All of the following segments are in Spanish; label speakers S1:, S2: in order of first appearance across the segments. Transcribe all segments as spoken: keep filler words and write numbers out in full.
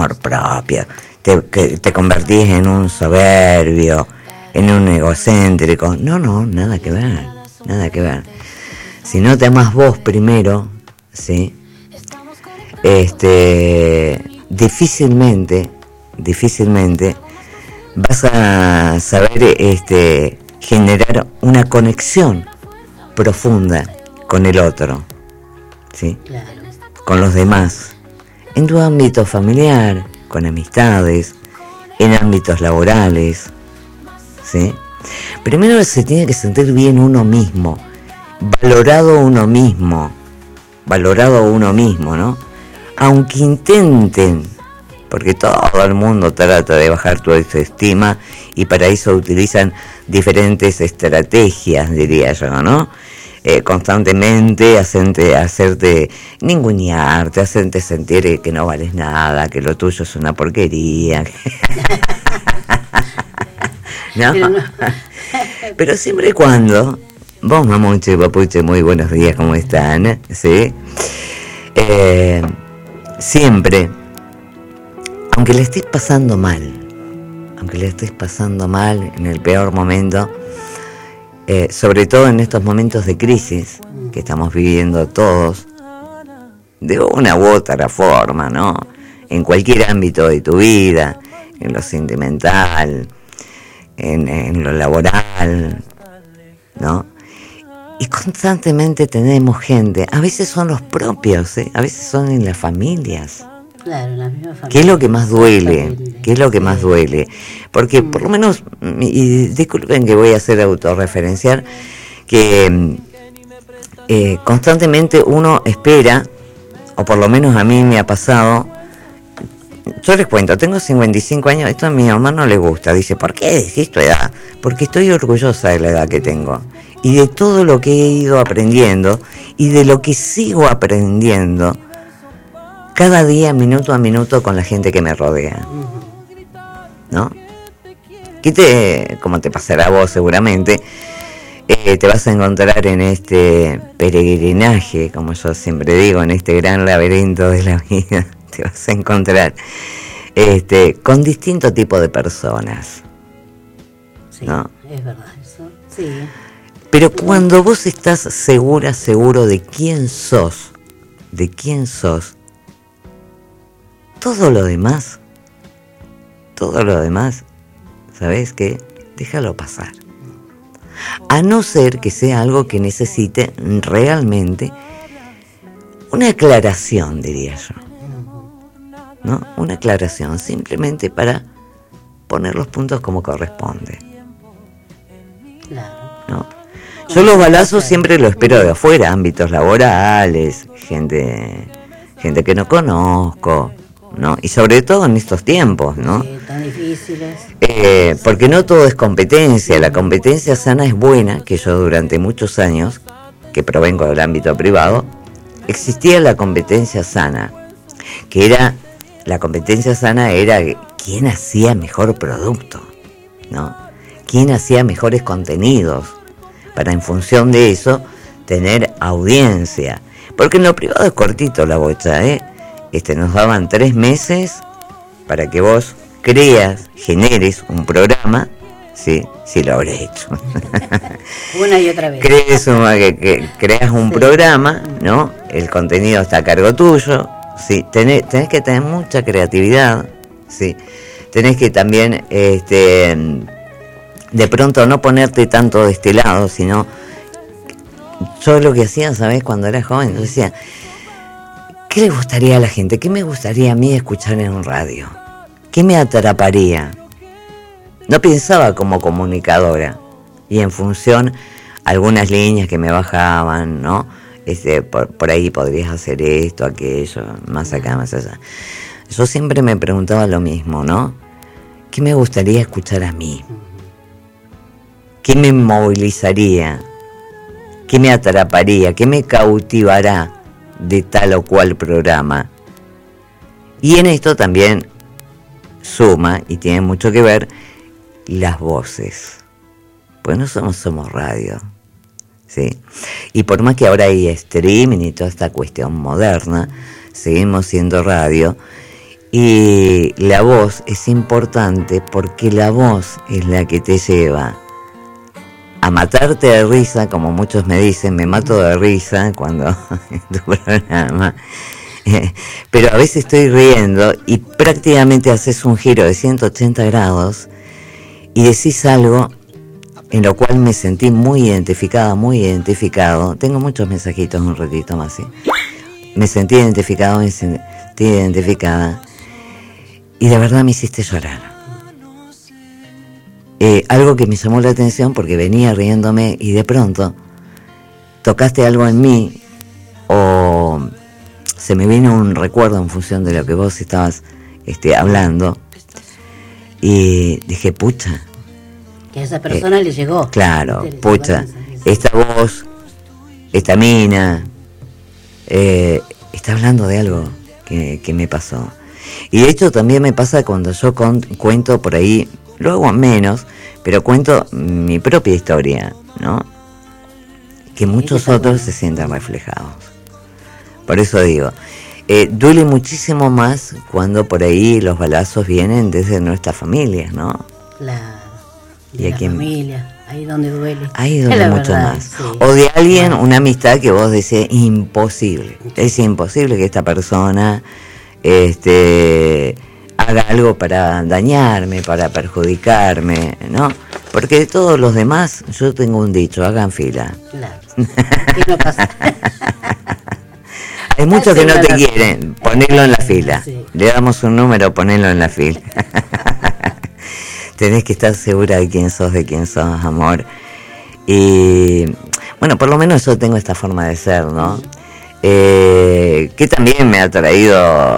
S1: amor propio, te, que te convertís en un soberbio, en un egocéntrico. No, no, nada que ver, nada que ver. Si no te amás vos primero, ¿sí? Este, difícilmente, difícilmente vas a saber este, generar una conexión profunda con el otro, ¿sí? Claro. Con los demás, en tu ámbito familiar, con amistades, en ámbitos laborales, ¿sí? Primero se tiene que sentir bien uno mismo, valorado uno mismo, valorado uno mismo, ¿no? Aunque intenten, porque todo el mundo trata de bajar tu autoestima y para eso utilizan diferentes estrategias, diría yo, ¿no? Eh, constantemente hacerte, hacerte ningunearte, hacerte sentir que no vales nada, que lo tuyo es una porquería. ¿No? Pero, no. Pero siempre y cuando, vos mamuche, papuche, muy buenos días, ¿cómo están? ¿Sí? Eh, siempre, aunque le estés pasando mal, aunque le estés pasando mal en el peor momento, Eh, sobre todo en estos momentos de crisis que estamos viviendo todos, de una u otra forma, ¿no? En cualquier ámbito de tu vida, en lo sentimental, en, en lo laboral, ¿no? Y constantemente tenemos gente, a veces son los propios, ¿eh? A veces son en las familias. Claro, la misma familia. ¿Qué es lo que más duele? ¿Qué es lo que más duele? Porque por lo menos, y disculpen que voy a hacer autorreferenciar, que eh, constantemente uno espera, o por lo menos a mí me ha pasado, yo les cuento, tengo cincuenta y cinco años, esto a mi mamá no le gusta, dice, ¿por qué decís tu edad? Porque estoy orgullosa de la edad que tengo, y de todo lo que he ido aprendiendo, y de lo que sigo aprendiendo, cada día, minuto a minuto, con la gente que me rodea, ¿no? Que te, como te pasará a vos seguramente, eh, te vas a encontrar en este peregrinaje, como yo siempre digo, en este gran laberinto de la vida, te vas a encontrar este, con distintos tipos de personas,
S2: sí,
S1: ¿no?
S2: Es verdad eso, sí.
S1: Pero cuando vos estás segura, seguro de quién sos, de quién sos, todo lo demás, todo lo demás, ¿sabés qué? Déjalo pasar. A no ser que sea algo que necesite realmente una aclaración, diría yo. ¿No? Una aclaración, simplemente para poner los puntos como corresponde. ¿No? Yo los balazos siempre los espero de afuera, ámbitos laborales, gente, gente que no conozco, ¿no? Y sobre todo en estos tiempos, ¿no?
S2: Sí, tan difíciles.
S1: Eh, porque no todo es competencia. La competencia sana es buena, que yo durante muchos años, que provengo del ámbito privado, existía la competencia sana, que era, la competencia sana era quién hacía mejor producto, ¿no? Quién hacía mejores contenidos, para en función de eso tener audiencia. Porque en lo privado es cortito la bocha, ¿eh? Este, nos daban tres meses para que vos creas, generes un programa, sí, sí lo habré hecho.
S2: Una y otra vez.
S1: Crees un, que, que creas un sí. programa, ¿no? El contenido está a cargo tuyo, sí. Tenés, tenés que tener mucha creatividad, sí. Tenés que también, este, de pronto no ponerte tanto de este lado, sino yo lo que hacía, ¿sabés? Cuando era joven, yo decía, ¿qué le gustaría a la gente? ¿Qué me gustaría a mí escuchar en un radio? ¿Qué me atraparía? No pensaba como comunicadora. Y en función, algunas líneas que me bajaban, ¿no? Este, por, por ahí podrías hacer esto, aquello, más acá, más allá. Yo siempre me preguntaba lo mismo, ¿no? ¿Qué me gustaría escuchar a mí? ¿Qué me movilizaría? ¿Qué me atraparía? ¿Qué me cautivará de tal o cual programa? Y en esto también suma, y tiene mucho que ver, las voces. Pues no somos, somos radio, ¿sí? Y por más que ahora hay streaming y toda esta cuestión moderna, seguimos siendo radio. Y la voz es importante porque la voz es la que te lleva a matarte de risa, como muchos me dicen, me mato de risa cuando en tu programa, eh, pero a veces estoy riendo y prácticamente haces un giro de ciento ochenta grados y decís algo en lo cual me sentí muy identificada, muy identificado. Tengo muchos mensajitos, un ratito más, ¿sí? Me sentí identificado, me sentí identificada y de verdad me hiciste llorar. Eh, algo que me llamó la atención porque venía riéndome y de pronto tocaste algo en mí o se me vino un recuerdo en función de lo que vos estabas este, hablando y dije, pucha.
S2: Que a esa persona eh, le llegó.
S1: Claro, pucha, esta voz, esta mina, eh, está hablando de algo que, que me pasó. Y de hecho también me pasa cuando yo con, cuento por ahí, lo hago menos, pero cuento mi propia historia, ¿no? Que muchos otros se sientan reflejados. Por eso digo, eh, duele muchísimo más cuando por ahí los balazos vienen desde nuestras familias, ¿no?
S2: Claro.
S1: De
S2: la
S1: quien,
S2: familia, ahí donde duele.
S1: Ahí duele mucho verdad, más.
S2: Sí.
S1: O de alguien, bueno, una amistad que vos decís, imposible. Es imposible que esta persona este, haga algo para dañarme, para perjudicarme, ¿no? Porque de todos los demás, yo tengo un dicho, hagan fila.
S2: Claro. ¿Qué no pasa?
S1: Hay muchos que no te quieren, ponerlo en la fila. Sí. Le damos un número, ponerlo en la fila. Tenés que estar segura de quién sos, de quién sos, amor. Y bueno, por lo menos yo tengo esta forma de ser, ¿no? Eh, que también me ha traído...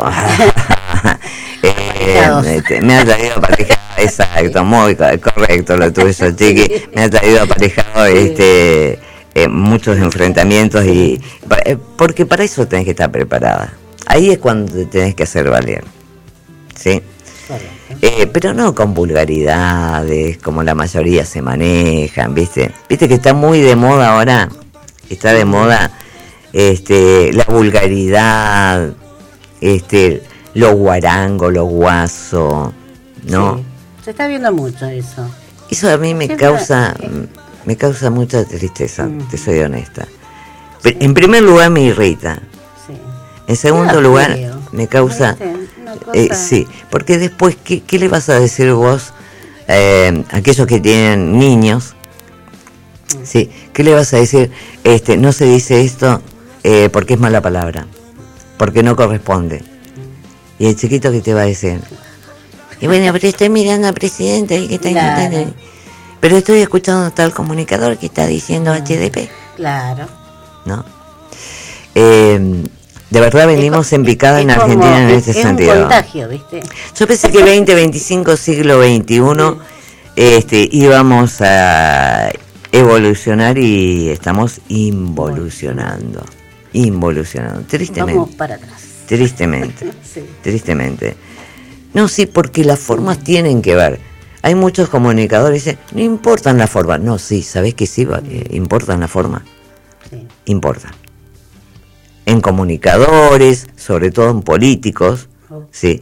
S1: eh, me ha traído aparejado, exacto, muy correcto lo tuyo, Chiqui. Me ha traído aparejado este, eh, muchos enfrentamientos y eh, porque para eso tenés que estar preparada. Ahí es cuando te tenés que hacer valer, ¿sí? Eh, pero no con vulgaridades como la mayoría se manejan, ¿viste? Viste que está muy de moda ahora, está de moda este, la vulgaridad, este, lo guarango, lo guaso, ¿no?
S2: Sí, se está viendo mucho eso.
S1: Eso a mí me Siempre, causa eh. me causa mucha tristeza, mm. te soy honesta. Sí. En primer lugar me irrita. Sí. En segundo lugar feo. me causa... Eh, sí, porque después, ¿qué, qué le vas a decir vos eh, a aquellos que tienen niños? Sí, ¿qué le vas a decir? Este, no se dice esto eh, porque es mala palabra, porque no corresponde. Y el chiquito, ¿qué te va a decir? Y bueno, pero estoy mirando al presidente y que está claro. en... Pero estoy escuchando tal comunicador que está diciendo no. H D P.
S2: Claro.
S1: ¿No? Eh, De verdad venimos en picada en Argentina como, en este es sentido.
S2: Es un contagio, ¿viste?
S1: Yo pensé que veinte, veinticinco, siglo veintiuno este, íbamos a evolucionar y estamos involucionando. Involucionando, tristemente.
S2: Vamos para atrás.
S1: Tristemente,
S2: sí.
S1: tristemente. No, sí, porque las formas tienen que ver. Hay muchos comunicadores que dicen, no importan las formas. No, sí, ¿sabés que sí? Eh, importan las formas. Sí. Importan. En comunicadores, sobre todo en políticos, oh. sí,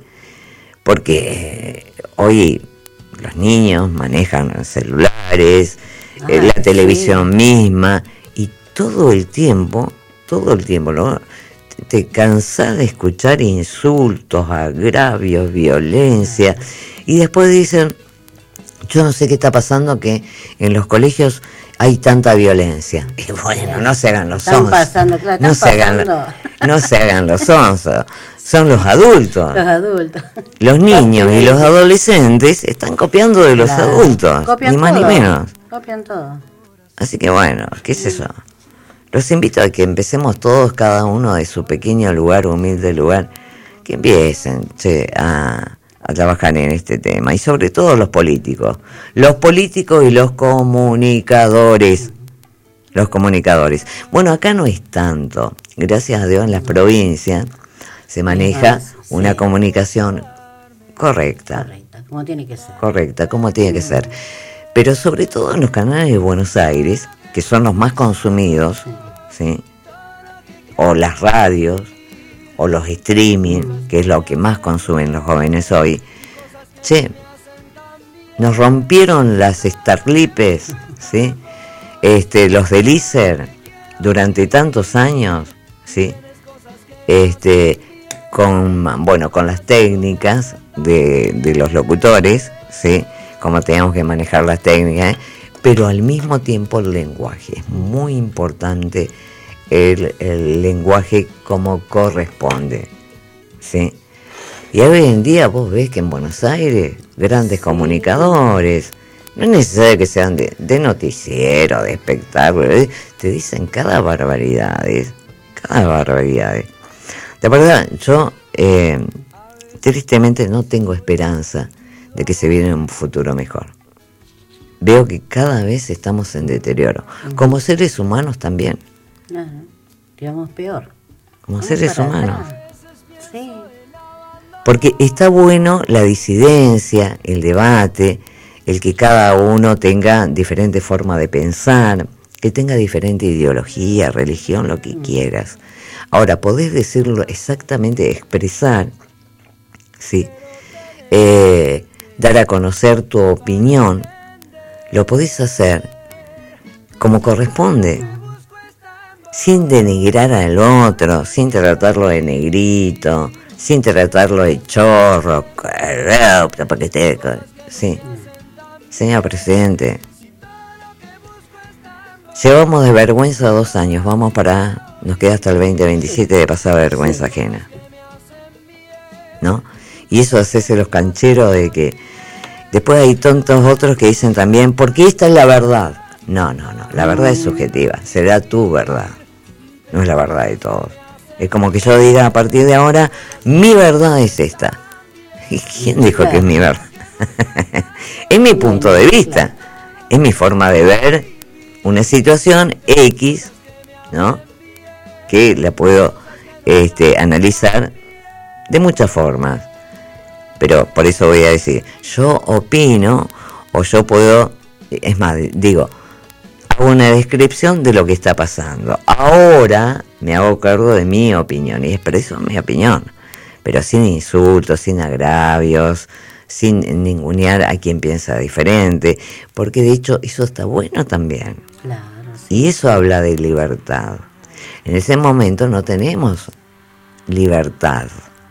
S1: porque eh, hoy los niños manejan celulares, ah, eh, la televisión sí. misma, y todo el tiempo, todo el tiempo, ¿no? te cansás de escuchar insultos, agravios, violencia, y después dicen, yo no sé qué está pasando que en los colegios hay tanta violencia. Y bueno, no se hagan los sonsos. Pasando, claro, no, se hagan, no se hagan los sonsos. Son los adultos.
S2: Los adultos.
S1: Los niños y los adolescentes están copiando de los claro. adultos. Copian ni más todo. Ni menos.
S2: Copian todo.
S1: Así que bueno, ¿qué es eso? Los invito a que empecemos todos, cada uno de su pequeño lugar, humilde lugar, que empiecen che, a... a trabajar en este tema, y sobre todo los políticos, los políticos y los comunicadores, los comunicadores. Bueno, acá no es tanto, gracias a Dios en las provincias se maneja sí. una comunicación correcta.
S2: Correcta, como tiene que ser.
S1: Correcta, como tiene que ser. Pero sobre todo en los canales de Buenos Aires, que son los más consumidos, sí, ¿sí? O las radios, o los streaming, mm. que es lo que más consumen los jóvenes hoy, che, nos rompieron las Starlipes, ¿sí? Este, los de Deezer durante tantos años, ¿sí? Este, con, bueno, con las técnicas de, de los locutores, ¿sí? Como teníamos que manejar las técnicas, ¿eh? Pero al mismo tiempo el lenguaje, es muy importante el, el lenguaje como corresponde, ¿sí? Y hoy en día vos ves que en Buenos Aires, grandes sí. comunicadores, no es necesario que sean de, de noticiero, de espectáculo, te dicen cada barbaridad, cada barbaridad. De verdad, yo eh, tristemente no tengo esperanza de que se viene un futuro mejor. Veo que cada vez estamos en deterioro, uh-huh. como seres humanos también.
S2: No, digamos peor.
S1: Como seres humanos.
S2: Sí.
S1: Porque está bueno la disidencia, el debate, el que cada uno tenga diferente forma de pensar, que tenga diferente ideología, religión, lo que uh-huh. quieras. Ahora, podés decirlo exactamente, expresar, sí, eh, dar a conocer tu opinión, lo podés hacer como corresponde, sin denigrar al otro, sin tratarlo de negrito, sin tratarlo de chorro, porque te, sí. Señor presidente, llevamos de vergüenza dos años, vamos para, nos queda hasta el veinte veintisiete de pasar vergüenza ajena, ¿no? Y eso hacerse los cancheros de que después hay tontos otros que dicen también, porque esta es la verdad. No, no, no, la verdad es subjetiva, será tu verdad, no es la verdad de todos. Es como que yo diga a partir de ahora, mi verdad es esta. ¿Y quién dijo que es mi verdad? Es mi punto de vista, es mi forma de ver una situación X, ¿no? Que la puedo este, analizar de muchas formas. Pero por eso voy a decir, yo opino, o yo puedo, es más, digo, hago una descripción de lo que está pasando. Ahora me hago cargo de mi opinión y expreso mi opinión, pero sin insultos, sin agravios, sin ningunear a quien piensa diferente, porque de hecho eso está bueno también.
S2: Claro, sí.
S1: Y eso habla de libertad. En ese momento no tenemos libertad.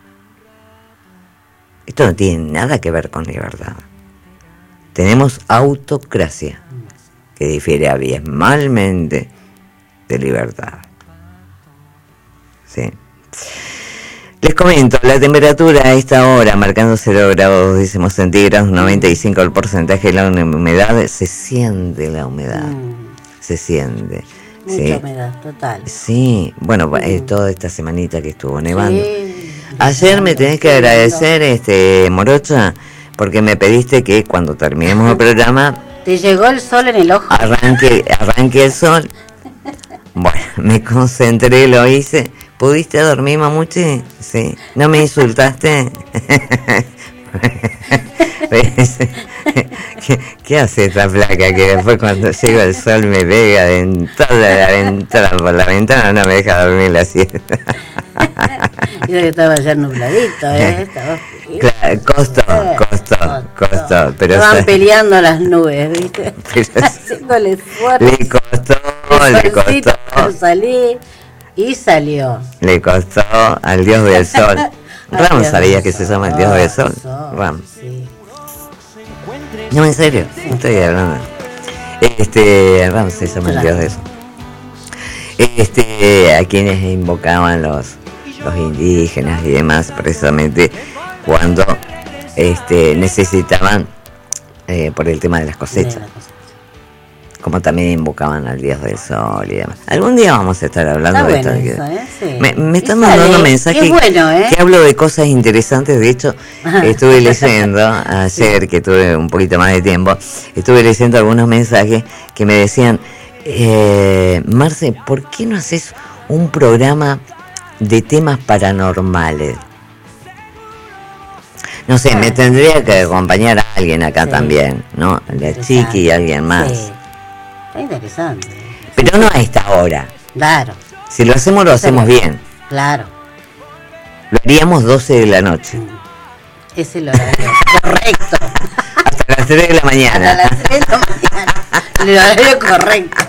S1: Esto no tiene nada que ver con libertad. Tenemos autocracia, que difiere abismalmente de libertad. ¿Sí? Les comento, la temperatura a esta hora, marcando cero grados décimos centígrados, noventa y cinco el porcentaje de la humedad, se siente la humedad, mm. se siente.
S2: Mucha
S1: ¿sí?
S2: humedad, total.
S1: Sí, bueno, mm. eh, toda esta semanita que estuvo nevando.
S2: Sí.
S1: Ayer me tenés que agradecer, este Morocha, porque me pediste que cuando terminemos el programa...
S2: Te llegó el sol en el ojo.
S1: Arranque, arranque el sol. Bueno, me concentré, lo hice. ¿Pudiste dormir, mamuchi? Sí. ¿No me insultaste? ¿Qué, ¿Qué hace esta placa que después cuando llega el sol me pega en toda la ventana, por la ventana no me deja dormir la siesta?
S2: Yo que estaba ya nubladito, ¿eh? Estaba...
S1: Claro, costó, costó, costó, costó. Pero
S2: estaban
S1: o sea,
S2: peleando las nubes, ¿viste?
S1: Pero,
S2: haciendo el esfuerzo.
S1: Le costó, le costó.
S2: Salí y salió.
S1: Le costó al dios del sol. Ram, ¿sabías que se llama el dios del sol? Ram.
S2: Sí.
S1: No, en serio, no estoy hablando. Este, Ram se llama el dios del sol. Este, a quienes invocaban los, los indígenas y demás, precisamente cuando este, necesitaban eh, por el tema de las cosechas. Como también invocaban al dios del sol y demás. Algún día vamos a estar hablando
S2: Está
S1: de
S2: bueno
S1: esto.
S2: eso, ¿eh? Sí.
S1: Me, me están
S2: sale,
S1: mandando mensajes
S2: bueno, ¿eh?
S1: que hablo de cosas interesantes. De hecho, estuve leyendo ayer, sí. que tuve un poquito más de tiempo, estuve leyendo algunos mensajes que me decían, eh, Marce, ¿por qué no haces un programa de temas paranormales? No sé, ah, me tendría que acompañar a alguien acá sí. también, ¿no? La Chiqui y alguien más.
S2: Sí. Está interesante.
S1: Pero no a esta hora.
S2: Claro.
S1: Si lo hacemos, lo hacemos bien.
S2: Claro.
S1: Lo haríamos doce de la noche.
S2: Es el horario correcto.
S1: Hasta las tres de la mañana.
S2: Hasta las tres de la mañana. El horario correcto.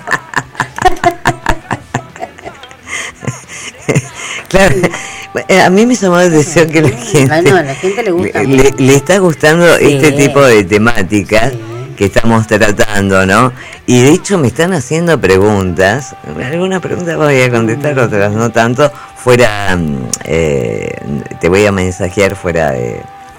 S1: Claro, a mí me llamó la atención que la gente,
S2: bueno, a la gente le gusta
S1: le, le, le está gustando sí. este tipo de temáticas sí. que estamos tratando, ¿no? Y de hecho me están haciendo preguntas, algunas preguntas voy a contestar, otras no tanto, fuera, eh, te voy a mensajear fuera de,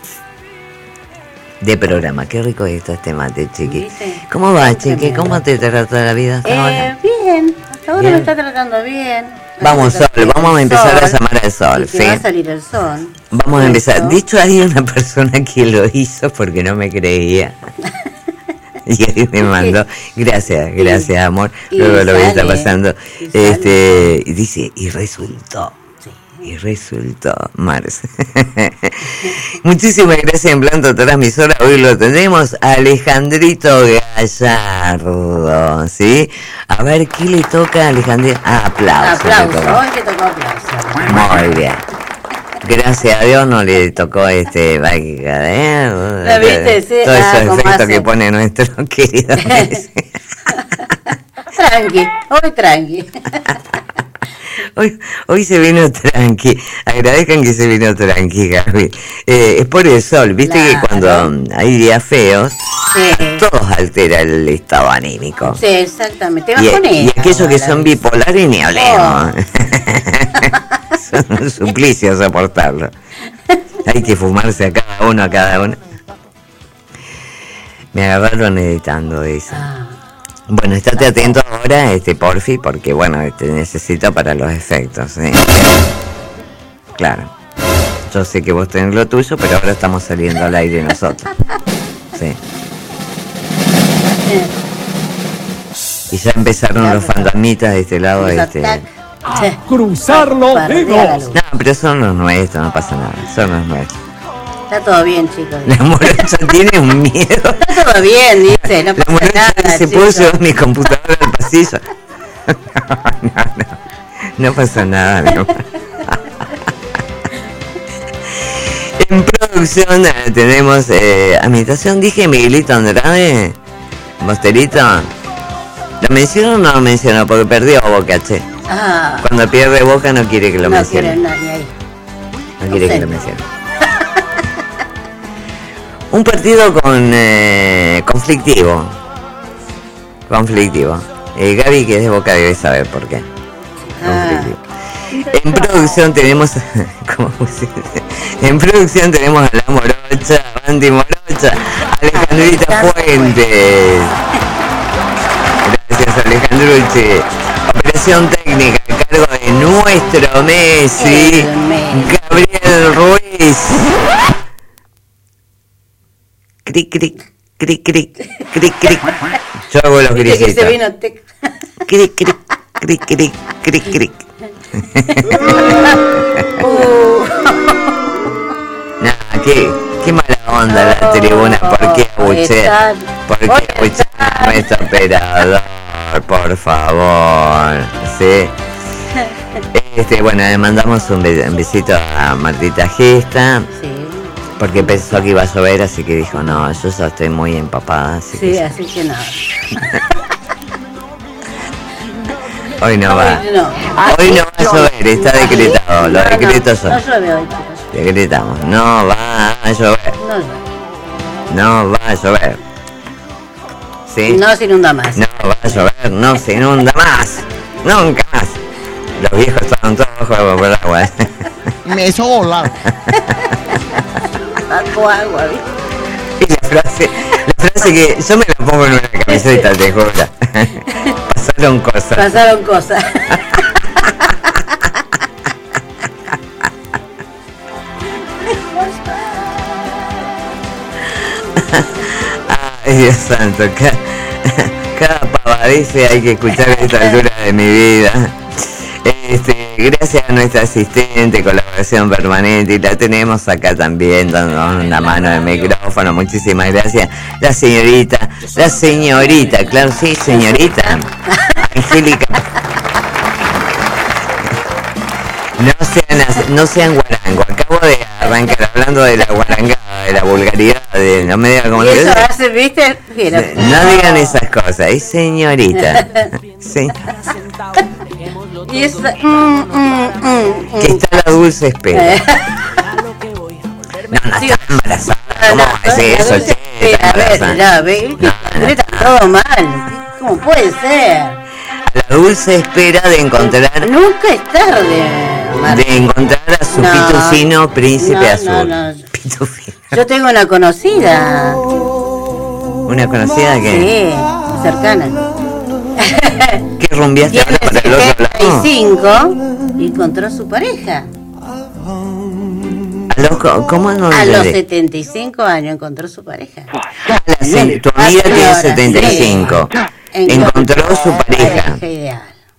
S1: de programa. Qué rico está este mate, chiqui. ¿Cómo va, chiqui? ¿Cómo te trata la vida hasta
S2: eh,
S1: ahora?
S2: Bien, hasta ahora bien. Me está tratando bien.
S1: Vamos, Sol, vamos a empezar a llamar al sol.
S2: Sí, va a salir el sol.
S1: Vamos a empezar. De hecho, hay una persona que lo hizo porque no me creía. Y ahí me mandó. Gracias, gracias, amor.
S2: Y
S1: Luego lo que
S2: sale,
S1: está pasando.
S2: Y
S1: este y dice, y resultó. Y resultó, Mars. Muchísimas gracias en Planta Transmisora. Hoy lo tenemos a Alejandrito Gallardo, ¿sí? A ver, ¿qué le toca a Alejandrito? Ah, aplausos.
S2: Aplausos, hoy le tocó aplausos.
S1: Muy bien. Gracias a Dios no le tocó este mágica, ¿eh?
S2: ¿La viste? Sí.
S1: Todos
S2: ah,
S1: esos efectos
S2: hace?
S1: que pone nuestro querido.
S2: Tranqui, hoy tranqui.
S1: Hoy, hoy se vino tranqui, agradezcan que se vino tranqui, Gaby. Eh, es por el sol, viste claro. que cuando hay días feos, sí. todos altera el estado anímico.
S2: Sí, exactamente.
S1: Y, y aquellos que son bipolares ni hablemos. Oh. Son un suplicio soportarlo. Hay que fumarse a cada uno, a cada uno. Me agarraron editando eso. Ah. Bueno, estate atento ahora, este porfi, porque bueno, te necesito para los efectos, ¿eh? Claro. Yo sé que vos tenés lo tuyo, pero ahora estamos saliendo al aire nosotros. Sí. Y ya empezaron los fantasmitas de este lado, este.
S3: Cruzar los dedos.
S1: No, pero son los nuestros, no pasa nada, son los nuestros.
S2: Está todo bien, chicos.
S1: La morocha tiene un miedo.
S2: Está todo bien, dice, no pasa
S1: la morocha
S2: nada,
S1: se
S2: chicos.
S1: puede llevar mi computadora al pasillo. No, no, no, no pasa nada, no. En producción tenemos eh, ambientación, dije Miguelito Andrade, Mosterito. ¿Lo menciono o no lo menciono? Porque perdió Boca, che.
S2: Ah.
S1: Cuando pierde Boca no quiere que lo
S2: no
S1: mencione.
S2: Quiere nadie ahí.
S1: No quiere no sé. que lo mencione. Un partido con eh, conflictivo. Conflictivo. Eh, Gaby, que es de Boca, debe saber por qué. Conflictivo. Ah. En producción tenemos. ¿Cómo En producción tenemos a la morocha, Bandy Morocha, Alejandrita Fuentes. Gracias, Alejandrucci. Operación técnica a cargo de nuestro Messi, Gabriel Ruiz. Cric, cric, cric, cric, cric, cric. Yo hago los grisitos. Cric, cric, cric, cric, cric, cric. Nah, qué, qué mala onda la tribuna. ¿Por qué abuchear? ¿Por qué abuchear a nuestro operador? Por favor, sí. Este, bueno, le mandamos un besito a Martita Gesta. Sí. Porque pensó que iba a llover, así que dijo, no, yo ya estoy muy empapada. Así
S2: sí,
S1: que
S2: así que nada.
S1: Hoy no va.
S2: Hoy no,
S1: hoy no va a llover, está decretado. Los decretos son.
S2: No llueve hoy, chicos.
S1: Decretamos, no va a llover.
S2: No,
S1: no va a llover. ¿Sí?
S2: No se inunda más.
S1: No va a llover, no se inunda más. Nunca más. Los viejos estaban todos bajo el agua.
S3: Me sola.
S2: Bajo agua, ¿viste?
S1: Y la frase, la frase que yo me la pongo en una camiseta, te juro. Pasaron cosas.
S2: Pasaron cosas.
S1: Ay, Dios santo, cada, cada pavadece hay que escuchar a esta altura de mi vida. Este, gracias a nuestra asistente, colaboración permanente, y la tenemos acá también, dándonos una mano de micrófono. Muchísimas gracias. La señorita, la señorita, claro, sí, señorita. Angélica. No sean, no sean guarango, acá arrancar hablando de la guarangada, de la vulgaridad, de no me digan como
S2: y eso
S1: le
S2: hace, ¿viste? Mira.
S1: No digan esas cosas, es señorita. Sí.
S2: Y esa, mm, mm, mm,
S1: que está la dulce espera.
S2: Eh.
S1: No, no está embarazada. ¿Cómo va a decir eso, che? Está
S2: A ver,
S1: embarazada.
S2: ya, ve,
S1: No, no.
S2: está todo mal. ¿Cómo puede ser?
S1: La dulce espera de encontrar
S2: Nunca es tarde, Marta.
S1: de encontrar a su
S2: No,
S1: pitufino príncipe
S2: no,
S1: azul.
S2: no, no.
S1: Pitufino.
S2: Yo tengo una conocida.
S1: Una conocida que,
S2: Sí, cercana.
S1: que rumbiaste
S2: Tiene
S1: ahora para el otro
S2: setenta y
S1: lado.
S2: cinco y encontró a su pareja.
S1: A los, co- ¿Cómo no
S2: A
S1: le
S2: los
S1: de-
S2: setenta y cinco años encontró su pareja.
S1: la se- Tu amiga tiene
S2: Señora,
S1: setenta y cinco.
S2: sí.
S1: Encontró su pareja.
S2: Pareja ideal.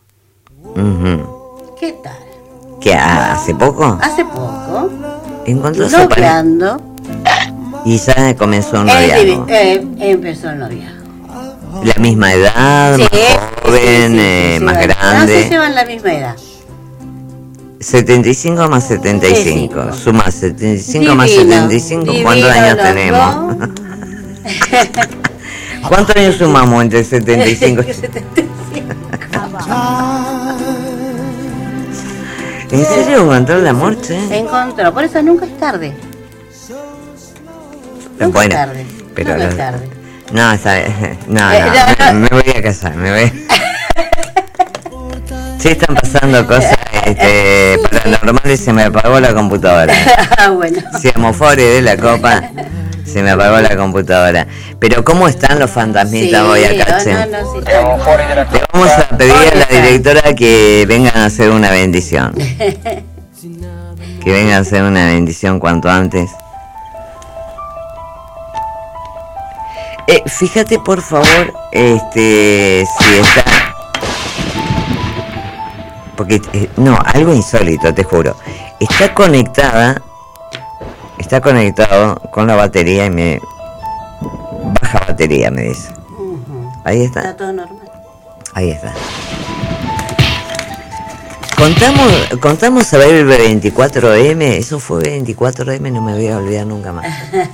S1: Ujú.
S2: ¿Qué tal?
S1: ¿Qué hace poco?
S2: Hace poco,
S1: Encontró su pareja.
S2: noviando,
S1: Y ya comenzó un
S2: él
S1: noviazgo.
S2: divi- eh, empezó el noviazgo.
S1: La misma edad,
S2: Sí,
S1: más
S2: sí,
S1: joven,
S2: sí, sí,
S1: eh,
S2: se
S1: más
S2: llevan- No, se
S1: grande.
S2: llevan la misma edad.
S1: setenta y cinco más setenta y cinco.
S2: setenta y cinco.
S1: Suma setenta y cinco más
S2: Divino,
S1: setenta y cinco. ¿Cuántos
S2: divino
S1: años
S2: los
S1: tenemos?
S2: dos.
S1: ¿Cuántos años sumamos entre setenta y cinco? ¿En serio encontró el amor, che?
S2: Encontró, por eso nunca es tarde. Nunca
S1: Bueno,
S2: es tarde.
S1: pero
S2: nunca
S1: lo-
S2: es tarde.
S1: No, está- no,
S2: Eh,
S1: no,
S2: no,
S1: me,
S2: no.
S1: me voy a casar, me voy. Sí, están pasando cosas este, paranormales y se me apagó la computadora.
S2: Ah, bueno.
S1: Si Amofore de la copa, se me apagó la computadora. Pero ¿cómo están los fantasmitas
S2: Sí,
S1: hoy acá, che?
S2: no, no, sí, está.
S1: Le vamos a pedir a la directora que vengan a hacer una bendición. Que vengan a hacer una bendición cuanto antes. Eh, fíjate por favor, este, si está, porque eh, no, algo insólito, te juro. Está conectada, está conectado con la batería y me baja batería, me dice.
S2: Ujú.
S1: Ahí
S2: Está
S1: está,
S2: todo normal.
S1: ahí está. Contamos, contamos a ver el veinticuatro eme, eso fue veinticuatro eme, no me voy a olvidar nunca más.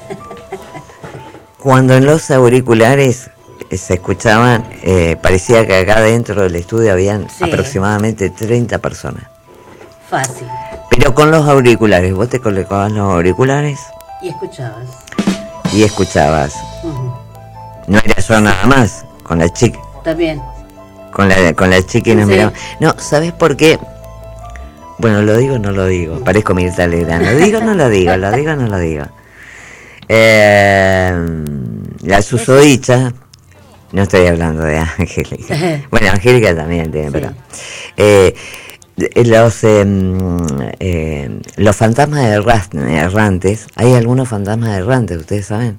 S1: Cuando en los auriculares eh, se escuchaban, eh, parecía que acá dentro del estudio habían
S2: Sí.
S1: aproximadamente treinta personas.
S2: Fácil.
S1: Pero con los auriculares, vos te colocabas los auriculares
S2: Y escuchabas.
S1: y escuchabas.
S2: Ujú.
S1: No era yo nada más, con la chica,
S2: También.
S1: con la, con la chica y nos
S2: Sí.
S1: miraba. No, ¿sabes por qué? Bueno, lo digo o no lo digo, parezco Mirta Legrand. Lo digo o no lo digo, lo digo o no lo digo. Eh, la susodicha, no estoy hablando de Angélica. Bueno, Angélica también tiene,
S2: Sí.
S1: pero. Eh, los eh, eh, los fantasmas erras- errantes, hay algunos fantasmas errantes, ustedes saben.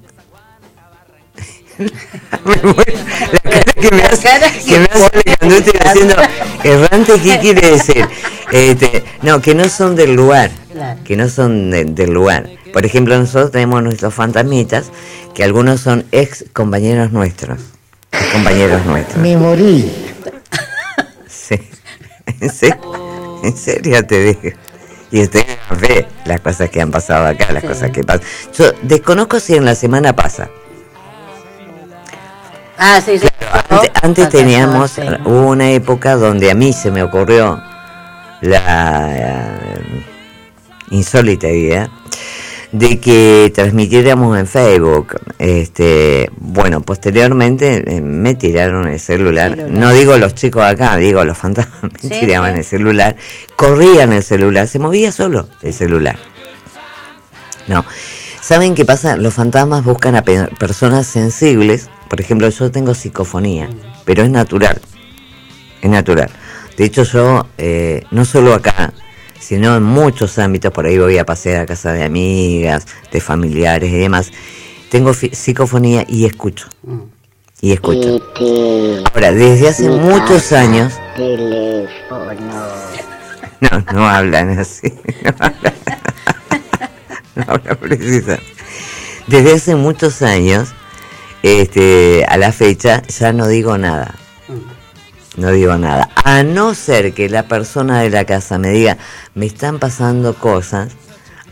S1: La cara que me hace, que me hace cuando estoy haciendo errante, ¿qué quiere decir? Este, no, que no son del lugar,
S2: Claro.
S1: que no son de- del lugar. Por ejemplo, nosotros tenemos nuestros fantasmitas, que algunos son ex compañeros nuestros, ex compañeros nuestros.
S3: Me morí.
S1: Sí. ¿En serio? ¿En serio te digo? Y ustedes ven las cosas que han pasado acá, las
S2: Sí.
S1: cosas que pasan. Yo desconozco si en la semana pasa.
S2: Ah, sí, sí.
S1: Antes, antes
S2: Ah,
S1: teníamos
S2: sí.
S1: hubo una época donde a mí se me ocurrió la eh, insólita idea de que transmitiéramos en Facebook. Este, bueno, posteriormente eh, me tiraron el celular.
S2: Celular.
S1: No digo los chicos acá, digo los fantasmas me
S2: Sí,
S1: tiraban
S2: sí.
S1: el celular, corrían el celular, se movía solo el celular. No. ¿Saben qué pasa? Los fantasmas buscan a pe- personas sensibles. Por ejemplo, yo tengo psicofonía, pero es natural. Es natural. De hecho, yo, eh, no solo acá, sino en muchos ámbitos, por ahí voy a pasear a casa de amigas, de familiares y demás, tengo fi- psicofonía y escucho.
S2: Mm.
S1: Y escucho.
S4: Este,
S1: Ahora, desde hace
S4: mi
S1: muchos
S4: casa,
S1: años...
S4: teléfono.
S1: No, no hablan así. No hablan, no hablan precisa. Desde hace muchos años, este, a la fecha, ya no digo nada. No digo nada. A no ser que la persona de la casa me diga, me están pasando cosas,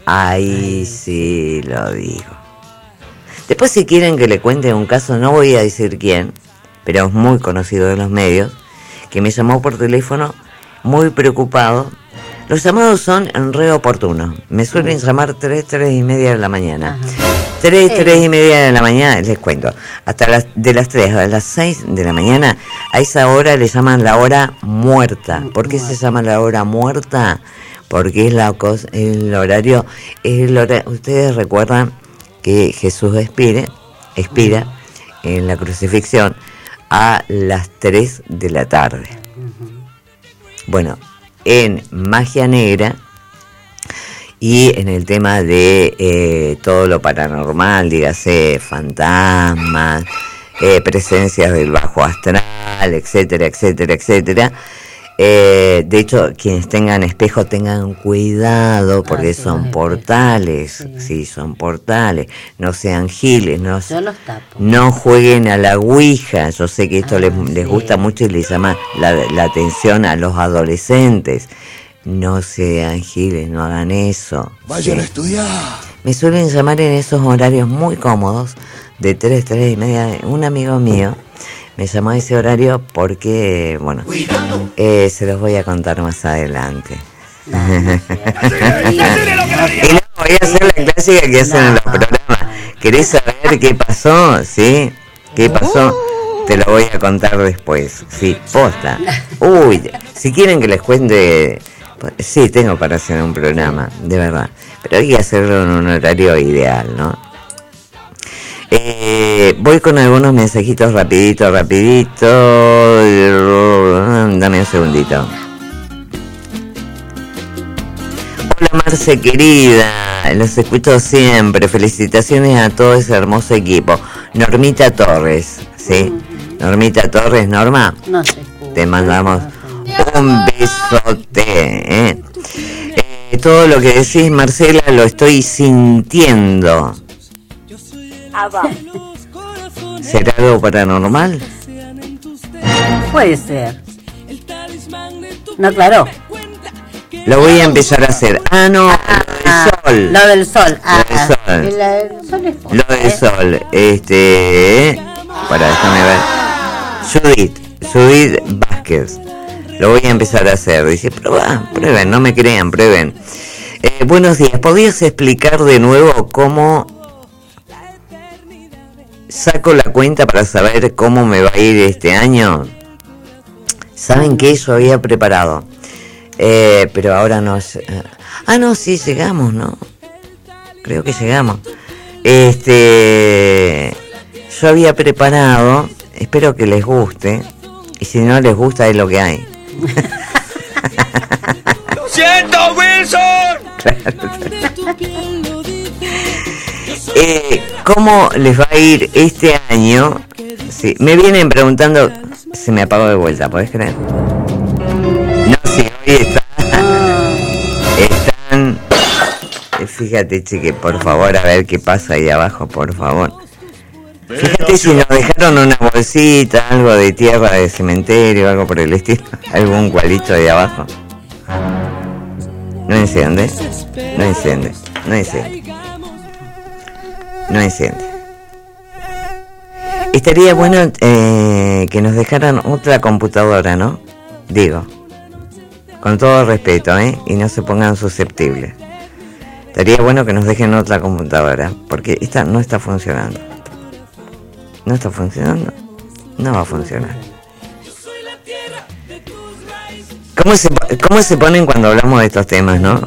S1: Ahí sí lo digo. Después, si quieren que le cuente un caso, no voy a decir quién, pero es muy conocido en los medios, que me llamó por teléfono muy preocupado. Los llamados son re oportunos. Me suelen llamar tres, tres y media de la mañana. Tres, tres y media de la mañana, les cuento. Hasta las, de las tres a las seis de la mañana, a esa hora le llaman la hora muerta. ¿Por qué se llama la hora muerta? Porque es la cosa, el horario, es el horario. Ustedes recuerdan que Jesús expire, expira en la crucifixión a las tres de la tarde. Bueno, en Magia Negra y en el tema de eh, todo lo paranormal, dígase fantasmas, eh, presencias del bajo astral, etcétera, etcétera, etcétera. Eh, de hecho, quienes tengan espejo tengan cuidado porque ah, sí, son portales, sí. sí, son portales, no sean giles, no,
S2: Yo los tapo.
S1: no jueguen a la ouija. Yo sé que esto ah, les, sí. les gusta mucho y les llama la, la atención a los adolescentes. No sean giles, no hagan eso.
S3: Vayan sí. a estudiar.
S1: Me suelen llamar en esos horarios muy cómodos, de tres, tres y media, un amigo mío. Me llamó a ese horario porque, bueno, eh, se los voy a contar más adelante. No, no y no, voy a hacer la clásica que hacen no. en los programas. ¿Querés saber qué pasó? ¿Sí? ¿Qué pasó? Te lo voy a contar después. Sí, posta. Uy, si quieren que les cuente... Sí, tengo para hacer un programa, de verdad. Pero hay que hacerlo en un horario ideal, ¿no? Eh, voy con algunos mensajitos rapidito, rapidito. Dame un segundito. Hola Marce querida, los escucho siempre. Felicitaciones a todo ese hermoso equipo. Normita Torres, ¿sí? Normita Torres, Norma.
S2: No sé.
S1: Te mandamos un besote. ¿eh? Eh, todo lo que decís, Marcela, lo estoy sintiendo. ¿Será algo paranormal?
S2: Puede ser. No, claro.
S1: Lo voy a empezar a hacer. Ah, no,
S2: ah,
S1: lo del sol.
S2: Lo del sol. Ah,
S1: lo del sol.
S2: El, el sol es fuerte,
S1: Lo del
S2: ¿eh?
S1: sol. Este. Para, déjame ver. Judith. Judith Vázquez. Lo voy a empezar a hacer. Dice, prueba, prueben, no me crean, prueben. Eh, buenos días. ¿Podrías explicar de nuevo cómo saco la cuenta para saber cómo me va a ir este año? ¿Saben qué? Yo había preparado. Eh, pero ahora no... Ah, no, sí, llegamos, ¿no? Creo que llegamos. Este... Yo había preparado... Espero que les guste. Y si no les gusta, es lo que hay.
S3: ¡Lo siento, Wilson!
S1: Claro. Eh, ¿Cómo les va a ir este año? Sí, me vienen preguntando. Se me apagó de vuelta, ¿podés creer? No, sí, hoy está, están. Fíjate, chique, por favor, a ver qué pasa ahí abajo, por favor. Fíjate si nos dejaron una bolsita, algo de tierra de cementerio, algo por el estilo, algún cualito ahí abajo. No enciende, no enciende, no enciende. No enciende. Estaría bueno eh, que nos dejaran otra computadora, ¿no? Digo, con todo respeto, ¿eh? Y no se pongan susceptibles. Estaría bueno que nos dejen otra computadora, porque esta no está funcionando. ¿No está funcionando? No va a funcionar. ¿Cómo se, cómo se ponen cuando hablamos de estos temas, no?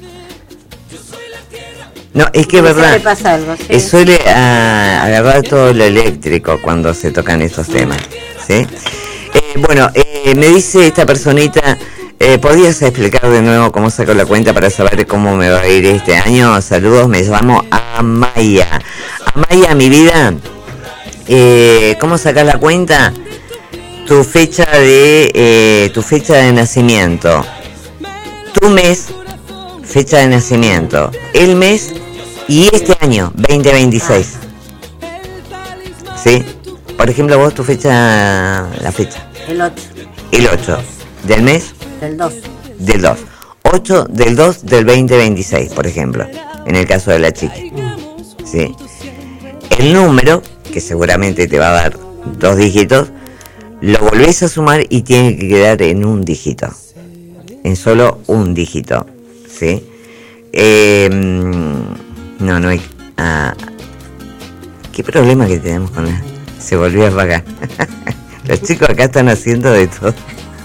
S1: No, es que es verdad,
S2: pasa algo, ¿sí?
S1: Suele a, agarrar todo lo eléctrico cuando se tocan estos temas, ¿sí? Eh, bueno, eh, me dice esta personita, eh, ¿podrías explicar de nuevo cómo saco la cuenta para saber cómo me va a ir este año? Saludos, me llamo Amaya. Amaya, mi vida, eh, ¿cómo sacas la cuenta? Tu fecha de, eh, tu fecha de nacimiento, tu mes, fecha de nacimiento, el mes y este año, veinte veintiséis. ¿Sí? Por ejemplo, vos tu fecha, la fecha.
S2: El ocho.
S1: El ocho. ¿Del mes?
S2: Del dos.
S1: Del dos. ocho del dos del veinte veintiséis, por ejemplo, en el caso de la chiqui. ¿Sí? El número, que seguramente te va a dar dos dígitos, lo volvés a sumar y tiene que quedar en un dígito, en solo un dígito, ¿sí? Eh, no, no hay... Ah, ¿qué problema que tenemos con la...? Se volvió a apagar. Los chicos acá están haciendo de todo.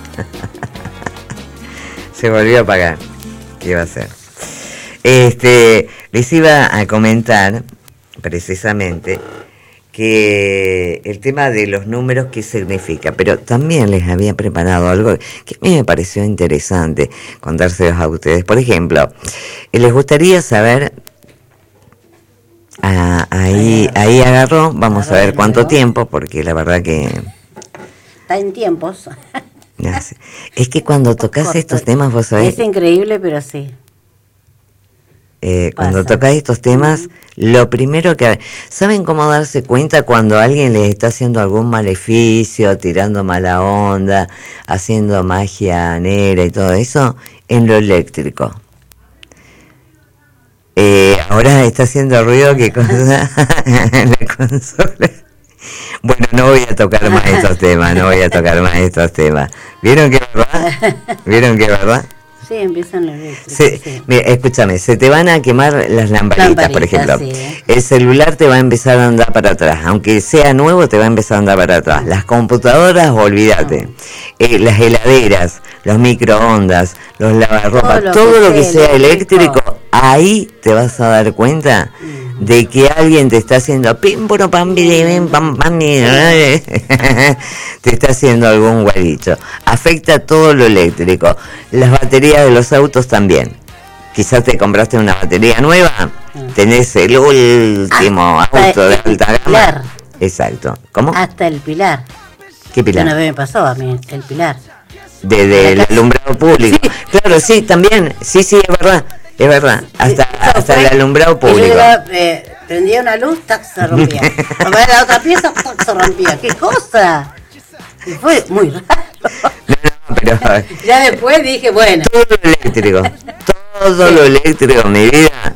S1: Se volvió a apagar. ¿Qué va a hacer? Este, les iba a comentar precisamente que el tema de los números, qué significa, pero también les había preparado algo que a mí me pareció interesante contárselos a ustedes. Por ejemplo, les gustaría saber, ah, ahí, ahí agarró, vamos a ver cuánto tiempo, porque la verdad que...
S2: Está en tiempos.
S1: Es que cuando tocas estos temas, vos sabés...
S2: Es increíble, pero sí.
S1: Eh, cuando tocas estos temas, uh-huh. Lo primero que... ¿Saben cómo darse cuenta cuando alguien les está haciendo algún maleficio, tirando mala onda, haciendo magia negra y todo eso? En lo eléctrico. Eh, ahora está haciendo ruido, ¿qué cosa? En la consola. Bueno, no voy a tocar más estos temas, no voy a tocar más estos temas. ¿Vieron que verdad? ¿Vieron que verdad?
S2: Sí, empiezan los eléctricos.
S1: Sí,
S2: Sí.
S1: Mira, escúchame, se te van a quemar las lamparitas,
S2: Lamparitas,
S1: por ejemplo.
S2: Sí.
S1: El celular te va a empezar a andar para atrás, aunque sea nuevo te va a empezar a andar para atrás. Las computadoras, olvídate.
S2: No.
S1: Eh, las heladeras, los microondas, los lavarropas, todo lo, todo
S2: que,
S1: lo que
S2: sea
S1: sea eléctrico,
S2: eléctrico,
S1: ahí te vas a dar cuenta mm. de que alguien te está haciendo pim, puro, pam, pam, pam, pam, te está haciendo algún guadicho. Afecta todo lo eléctrico. Las baterías de los autos también. Quizás te compraste una batería nueva, mm. tenés el último
S2: hasta
S1: auto de alta gama.
S2: Pilar.
S1: Exacto. ¿Cómo?
S2: Hasta el pilar.
S1: ¿Qué pilar?
S2: Una vez me pasó a mí, el pilar.
S1: Desde de el alumbrado público. Sí. Claro, sí, también. Sí, sí, es verdad. Es verdad. Hasta, sí, hasta el alumbrado público. Yo
S2: era, eh, prendía una luz, tac, se rompía. Tomaba la otra pieza, tac, se rompía. ¡Qué cosa! Y fue muy raro.
S1: No, no, pero...
S2: Ya después dije, bueno.
S1: Todo lo eléctrico. Todo sí. Lo eléctrico, mi vida,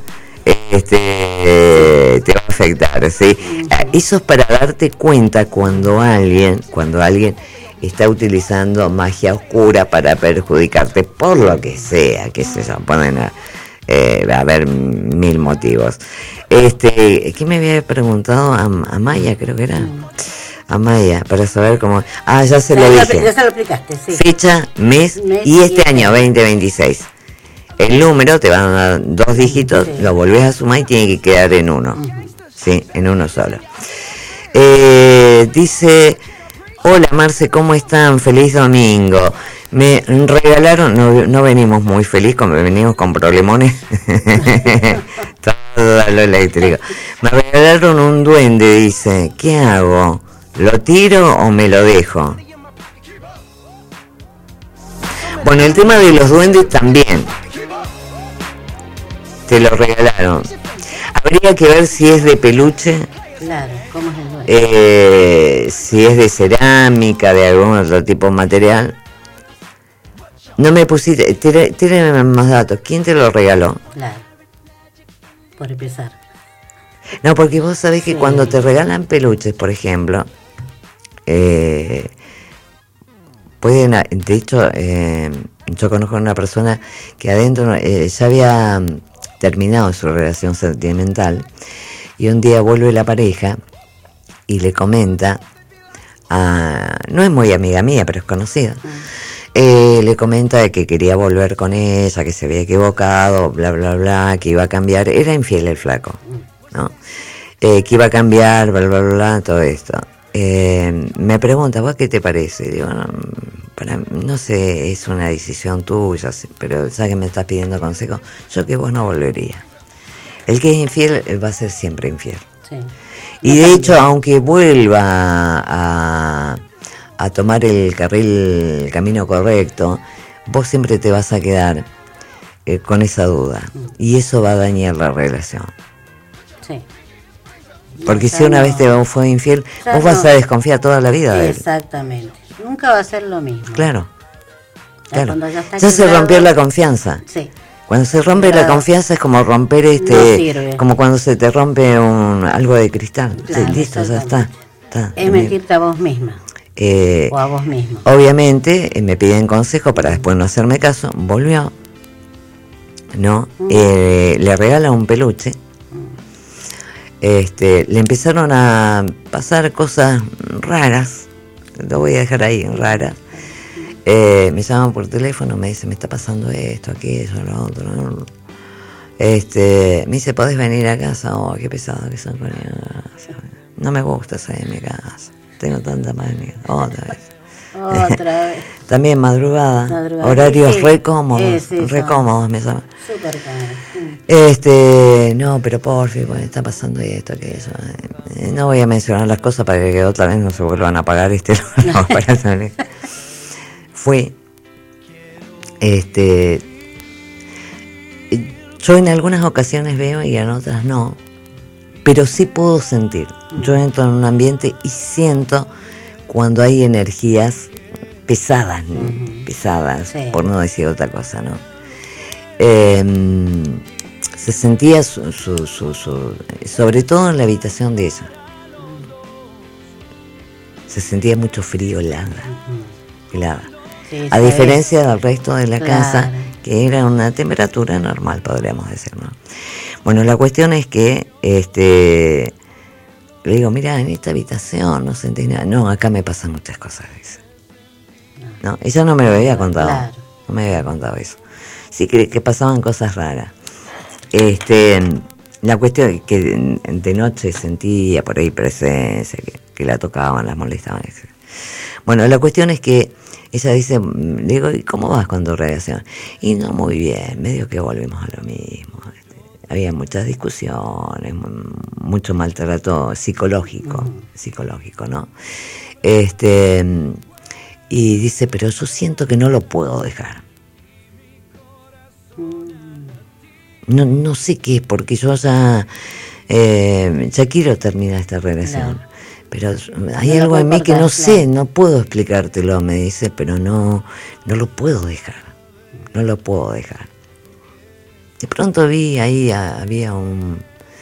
S1: este, te va a afectar, ¿sí? Eso es para darte cuenta cuando alguien, cuando alguien está utilizando magia oscura para perjudicarte, por lo que sea, que se ponen a, eh, a haber mil motivos. Este, ¿qué me había preguntado? A, a Maya, creo que era. A Maya, para saber cómo... Ah, ya se ya, lo dije.
S2: Ya se lo explicaste, sí.
S1: Fecha, mes, mes y este y año, veinte veintiséis. El número te van a dar dos dígitos, sí. Lo volvés a sumar y tiene que quedar en uno. Uh-huh. Sí, en uno solo. Eh, dice... Hola Marce, ¿cómo están? Feliz domingo. Me regalaron, no, no venimos muy feliz, como venimos con problemones. Todo lo eléctrico. Me regalaron un duende, dice. ¿Qué hago? ¿Lo tiro o me lo dejo? Bueno, el tema de los duendes también. Te lo regalaron. Habría que ver si es de peluche.
S2: Claro, ¿cómo es el duende?
S1: Eh, si es de cerámica, de algún otro tipo de material. No me pusiste, tírame más datos. ¿Quién te lo regaló?
S2: Claro, por empezar.
S1: No, porque vos sabés que
S2: sí.
S1: Cuando te regalan peluches, por ejemplo, eh, pueden, de hecho, eh, yo conozco a una persona que adentro eh, ya había terminado su relación sentimental. Y un día vuelve la pareja y le comenta, a, no es muy amiga mía, pero es conocida, mm. eh, le comenta de que quería volver con ella, que se había equivocado, bla, bla, bla, que iba a cambiar, era infiel el flaco, ¿no? Eh, que iba a cambiar, bla, bla, bla, bla todo esto. Eh, me pregunta, ¿vos qué te parece? Digo, no, para, no sé, es una decisión tuya, pero ya que me estás pidiendo consejo, yo que vos no volvería. El que es infiel va a ser siempre infiel. Sí. Y de hecho, aunque vuelva a, a tomar el carril, el camino correcto, vos siempre te vas a quedar eh, con esa duda. Y eso va a dañar la relación.
S2: Sí.
S1: Porque si una no, vez te fue infiel, vos vas no. a desconfiar toda la vida de él.
S2: Exactamente. Nunca va a ser lo mismo.
S1: Claro. Claro.
S2: Cuando ya está
S1: Ya se
S2: quebrado,
S1: rompió la confianza.
S2: Sí.
S1: Cuando se rompe
S2: Claro.
S1: la confianza es como romper
S2: No
S1: este,
S2: sirve.
S1: como cuando se te rompe un algo de cristal.
S2: Claro,
S1: Sí, listo, ya está.
S2: exactamente.
S1: está
S2: Es mentirte a vos misma
S1: Eh,
S2: o a vos mismo.
S1: obviamente eh, me piden consejo para después no hacerme caso. Volvió, no,
S2: Mm.
S1: eh, le regala un peluche. Este, le empezaron a pasar cosas raras. Lo voy a dejar ahí, raras. Eh, me llaman por teléfono, me dice, me está pasando esto, aquello, lo otro. ¿no? Este, me dice, ¿podés venir a casa? Oh, qué pesado que son con mi casa. No me gusta salir de mi casa. Tengo tanta manía. Otra vez.
S2: Otra vez.
S1: También madrugada,
S2: Madrugada.
S1: horarios
S2: Sí,
S1: re cómodos,
S2: es eso.
S1: re cómodos me llaman.
S2: Súper caro. Mm.
S1: Este, no, pero por fin, bueno, está pasando esto, que eso. Eh, no voy a mencionar las cosas para que otra vez no se vuelvan a pagar este no, para salir. Fue, este, yo en algunas ocasiones veo y en otras no, pero sí puedo sentir. Yo entro en un ambiente y siento cuando hay energías pesadas, ¿no?
S2: Ujú.
S1: pesadas,
S2: Sí.
S1: por no decir otra cosa, ¿no? Eh, se sentía su, su, su, su, sobre todo en la habitación de ella. Se sentía mucho frío, helada, helada.
S2: Sí,
S1: A
S2: sabés.
S1: diferencia del resto de la
S2: Claro.
S1: casa, que era una temperatura normal, podríamos decir, ¿no? Bueno, la cuestión es que este le digo, mira, en esta habitación no sentí nada. No, acá me pasan muchas cosas, dice. No, ella no me lo había contado.
S2: Claro.
S1: No me había contado eso. Sí que, que pasaban cosas raras. Este, la cuestión es que de, de noche sentía por ahí presencia, que, que la tocaban, la molestaban, etcétera. Bueno, la cuestión es que ella dice, le digo, ¿y cómo vas con tu relación? Y no, muy bien, medio que volvimos a lo mismo. Este, había muchas discusiones, mu- mucho maltrato psicológico,
S2: Mm.
S1: psicológico, ¿no? Este, y dice, pero yo siento que no lo puedo dejar. No, no sé qué es, porque yo ya, eh, ya quiero terminar esta relación.
S2: Claro.
S1: Pero hay
S2: No lo
S1: algo
S2: puedo
S1: en mí que
S2: cortar,
S1: no sé,
S2: claro.
S1: no puedo explicártelo, me dice, pero no, no lo puedo dejar. No lo puedo dejar. De pronto vi ahí, a- había un...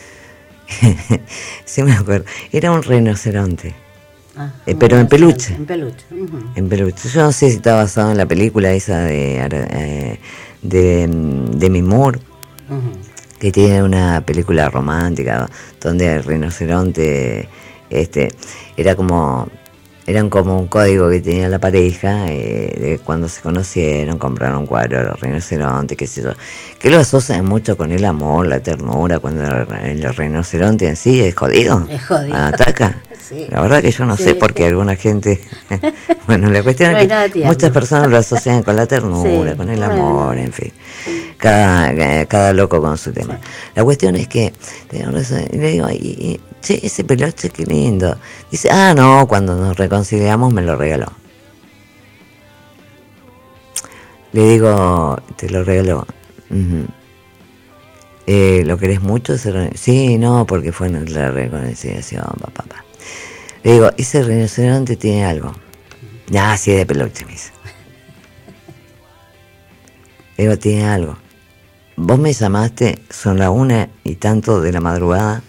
S1: sí me acuerdo, era un rinoceronte,
S2: Ah,
S1: Eh, pero en peluche.
S2: En peluche. Ujú.
S1: en peluche. Yo no sé si está basado en la película esa de, eh, de, de Mi Moore,
S2: Ujú.
S1: que tiene una película romántica donde el rinoceronte este era como eran como un código que tenía la pareja eh, de cuando se conocieron, compraron un cuadro de los rinocerontes, qué sé yo, que lo asocian mucho con el amor, la ternura, cuando el, el rinoceronte en sí es jodido,
S2: Es jodido.
S1: ataca.
S2: Sí.
S1: La verdad que yo no
S2: Sí.
S1: sé por qué alguna gente bueno, la cuestión
S2: No
S1: es
S2: hay
S1: que
S2: nada tierno.
S1: muchas personas lo asocian con la ternura,
S2: Sí,
S1: con el
S2: bueno.
S1: amor, en fin. Cada, cada loco con su tema. La cuestión es que y le digo, y, y, che, ese peluche qué lindo. Dice, ah, no, cuando nos reconciliamos me lo regaló. Le digo, te lo regaló. Ujú. Eh, ¿Lo querés mucho? Ese re- sí, no, porque fue en la reconciliación, papá. Pa, pa. Le digo, ese rinoceronte tiene algo. Ah, sí, de peluche, me dice. Le digo, tiene algo. Vos me llamaste, son las una y tanto de la madrugada.